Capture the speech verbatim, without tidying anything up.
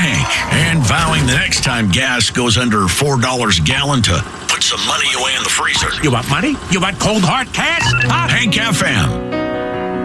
Hank, and vowing the next time gas goes under four dollars a gallon to put some money away in the freezer. You want money? You want cold hard cash? Huh? Hank F M.